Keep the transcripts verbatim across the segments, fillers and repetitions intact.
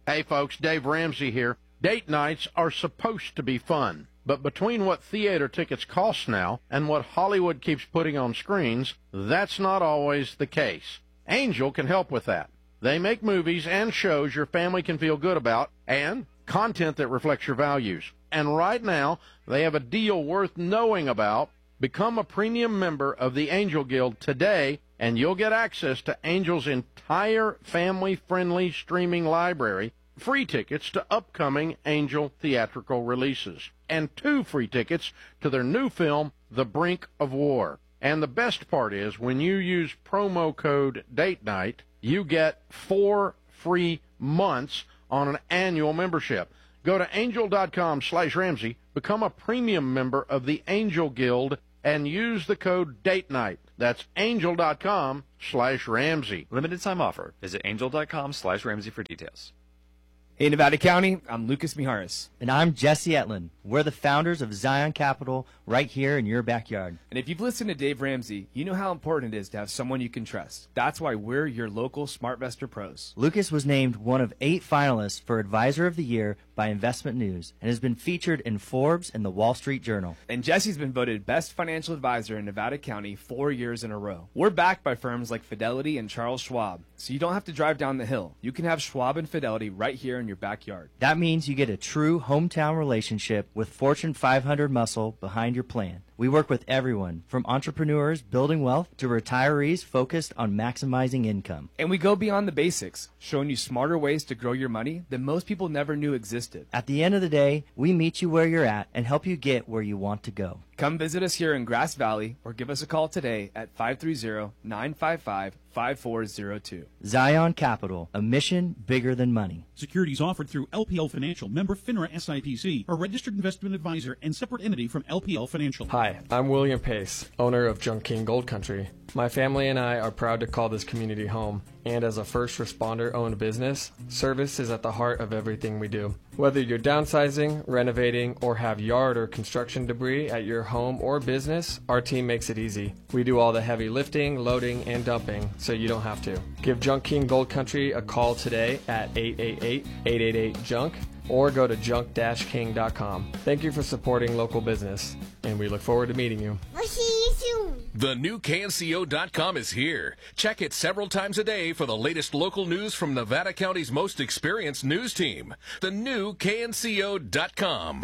Hey folks, Dave Ramsey here. Date nights are supposed to be fun, but between what theater tickets cost now and what Hollywood keeps putting on screens, that's not always the case. Angel can help with that. They make movies and shows your family can feel good about and content that reflects your values. And right now, they have a deal worth knowing about. Become a premium member of the Angel Guild today, and you'll get access to Angel's entire family-friendly streaming library, free tickets to upcoming Angel theatrical releases, and two free tickets to their new film, The Brink of War. And the best part is, when you use promo code Date Night, you get four free months on an annual membership. Go to angel.com slash Ramsey, become a premium member of the Angel Guild, and use the code Date Night. That's angel.com slash Ramsey. Limited time offer. Visit angel.com slash Ramsey for details. Hey, Nevada County, I'm Lucas Mijares. And I'm Jesse Etlin. We're the founders of Zion Capital right here in your backyard. And if you've listened to Dave Ramsey, you know how important it is to have someone you can trust. That's why we're your local SmartVestor pros. Lucas was named one of eight finalists for Advisor of the Year by Investment News and has been featured in Forbes and the Wall Street Journal. And Jesse's been voted Best Financial Advisor in Nevada County four years in a row. We're backed by firms like Fidelity and Charles Schwab, so you don't have to drive down the hill. You can have Schwab and Fidelity right here in your backyard. That means you get a true hometown relationship with Fortune five hundred muscle behind your plan. We work with everyone, from entrepreneurs building wealth to retirees focused on maximizing income. And we go beyond the basics, showing you smarter ways to grow your money that most people never knew existed. At the end of the day, we meet you where you're at and help you get where you want to go. Come visit us here in Grass Valley or give us a call today at five three zero, nine five five, five four zero two. Zion Capital, a mission bigger than money. Securities offered through L P L Financial, member FINRA S I P C, a registered investment advisor and separate entity from L P L Financial. Hi, I'm William Pace, owner of Junk King Gold Country. My family and I are proud to call this community home, and as a first responder-owned business, service is at the heart of everything we do. Whether you're downsizing, renovating, or have yard or construction debris at your home or business, our team makes it easy. We do all the heavy lifting, loading, and dumping, so you don't have to. Give Junk King Gold Country a call today at eight eight eight, eight eight eight, junk or go to junk dash king dot com. Thank you for supporting local business, and we look forward to meeting you. We'll see you soon. The new K N C O dot com is here. Check it several times a day for the latest local news from Nevada County's most experienced news team. The new K N C O dot com.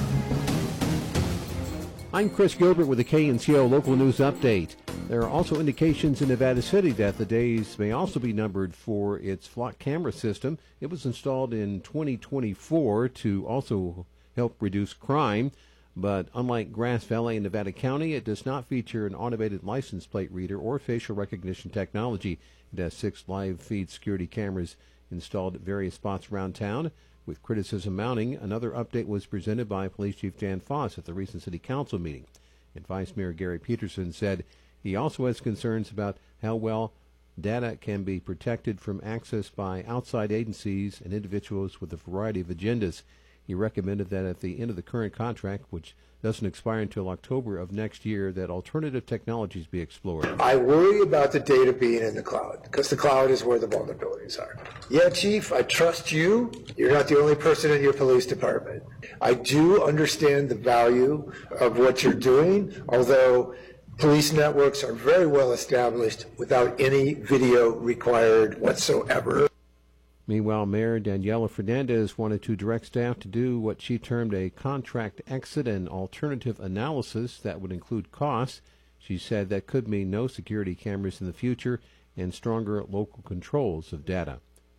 I'm Chris Gilbert with the K N C O Local News Update. There are also indications in Nevada City that the days may also be numbered for its flock camera system. It was installed in twenty twenty-four to also help reduce crime. But unlike Grass Valley and Nevada County, it does not feature an automated license plate reader or facial recognition technology. It has six live feed security cameras installed at various spots around town. With criticism mounting, another update was presented by Police Chief Jan Foss at the recent City Council meeting. And Vice Mayor Gary Peterson said he also has concerns about how well data can be protected from access by outside agencies and individuals with a variety of agendas. He recommended that at the end of the current contract, which doesn't expire until October of next year, that alternative technologies be explored. I worry about the data being in the cloud, because the cloud is where the vulnerabilities are. Yeah, Chief, I trust you. You're not the only person in your police department. I do understand the value of what you're doing, although police networks are very well established without any video required whatsoever. Meanwhile, Mayor Daniela Fernandez wanted to direct staff to do what she termed a contract exit and alternative analysis that would include costs. She said that could mean no security cameras in the future and stronger local controls of data.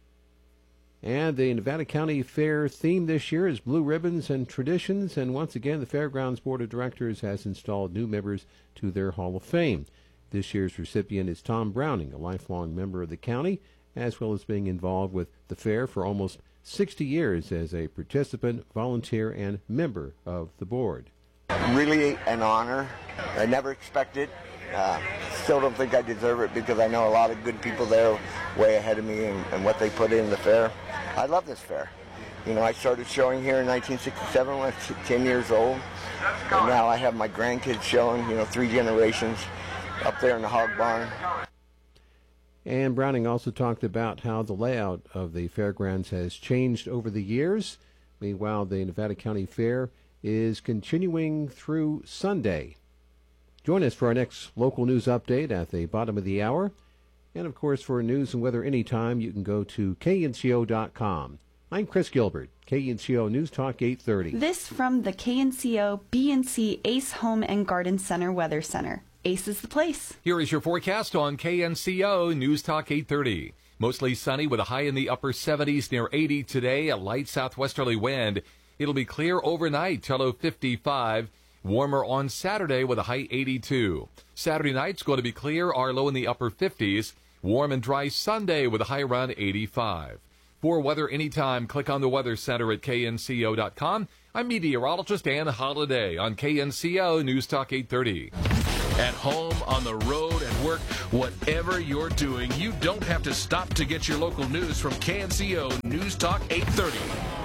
And the Nevada County Fair theme this year is Blue Ribbons and Traditions, and once again the Fairgrounds Board of Directors has installed new members to their Hall of Fame. This year's recipient is Tom Browning, a lifelong member of the county, as well as being involved with the fair for almost sixty years as a participant, volunteer, and member of the board. Really an honor. I never expected. Uh, still don't think I deserve it because I know a lot of good people there way ahead of me and, and what they put in the fair. I love this fair. You know, I started showing here in nineteen sixty-seven when I was ten years old. And now I have my grandkids showing, you know, three generations up there in the hog barn. And Browning also talked about how the layout of the fairgrounds has changed over the years. Meanwhile, the Nevada County Fair is continuing through Sunday. Join us for our next local news update at the bottom of the hour. And, of course, for news and weather anytime, you can go to K N C O dot com. I'm Chris Gilbert, K N C O News Talk eight thirty. This from the K N C O B and C Ace Home and Garden Center Weather Center. Ace is the place. Here is your forecast on K N C O News Talk eight thirty. Mostly sunny with a high in the upper seventies near eighty today, a light southwesterly wind. It'll be clear overnight till low fifty-five. Warmer on Saturday with a high eighty-two. Saturday night's going to be clear, our low in the upper fifties. Warm and dry Sunday with a high around eighty-five. For weather anytime, click on the Weather Center at K N C O dot com. I'm meteorologist Ann Holiday on K N C O News Talk eight thirty. At home, on the road, at work, whatever you're doing, you don't have to stop to get your local news from K N C O News Talk eight thirty.